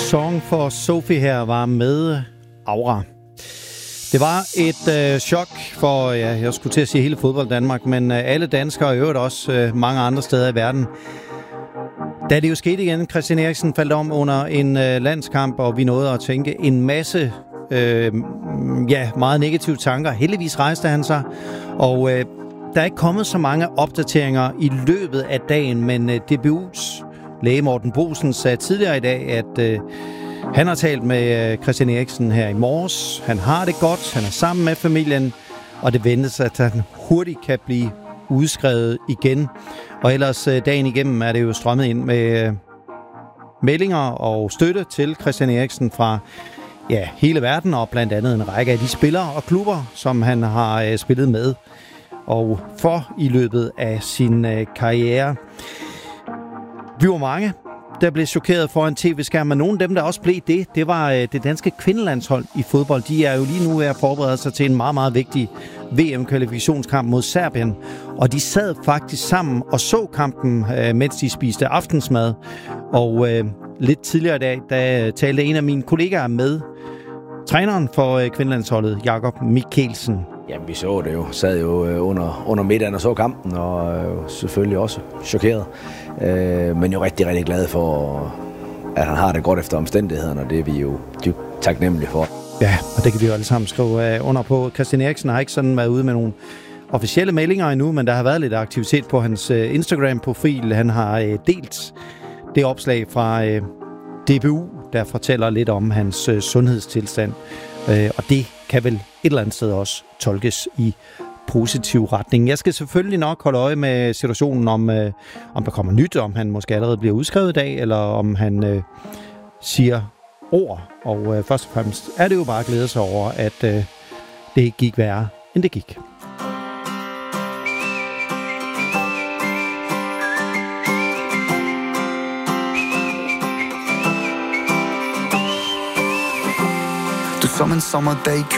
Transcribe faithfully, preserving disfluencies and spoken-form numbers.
Song for Sophie her var med Aura. Det var et øh, chok for, ja, jeg skulle til at sige hele fodbold Danmark, men øh, alle danskere og i øvrigt også øh, mange andre steder i verden. Da det jo skete igen, Christian Eriksen faldt om under en øh, landskamp, og vi nåede at tænke en masse øh, ja, meget negative tanker. Heldigvis rejste han sig, og øh, der er ikke kommet så mange opdateringer i løbet af dagen, men øh, D B U's læge Morten Boesen sagde tidligere i dag, at øh, han har talt med øh, Christian Eriksen her i morges. Han har det godt, han er sammen med familien, og det ventes, at han hurtigt kan blive udskrevet igen. Og ellers øh, dagen igennem er det jo strømmet ind med øh, meldinger og støtte til Christian Eriksen fra ja, hele verden, og blandt andet en række af de spillere og klubber, som han har øh, spillet med og for i løbet af sin øh, karriere. Vi var mange, der blev chokeret foran tv-skærmen, men nogle af dem, der også blev det, det var øh, det danske kvindelandshold i fodbold. De er jo lige nu ved at forberede sig til en meget, meget vigtig V M-kvalifikationskamp mod Serbien. Og de sad faktisk sammen og så kampen, øh, mens de spiste aftensmad. Og øh, lidt tidligere i dag, der talte en af mine kollegaer med træneren for øh, kvindelandsholdet, Jakob Mikkelsen. Jamen, vi så det jo. Sad jo øh, under, under middagen og så kampen, og øh, selvfølgelig også chokeret. Øh, men jo rigtig, rigtig glad for, at han har det godt efter omstændighederne, og det er vi jo dybt taknemmelige for. Ja, og det kan vi jo alle sammen skrive under på. Christian Eriksen har ikke sådan været ude med nogle officielle meldinger endnu, men der har været lidt aktivitet på hans øh, Instagram-profil. Han har øh, delt det opslag fra øh, D B U, der fortæller lidt om hans øh, sundhedstilstand. Øh, og det kan vel et eller andet sted også tolkes i positiv retning. Jeg skal selvfølgelig nok holde øje med situationen, om, øh, om der kommer nyt, om han måske allerede bliver udskrevet i dag, eller om han øh, siger ord. Og øh, først og fremmest er det jo bare at glæde sig over, at øh, det ikke gik værre, end det gik. Som en sommerdag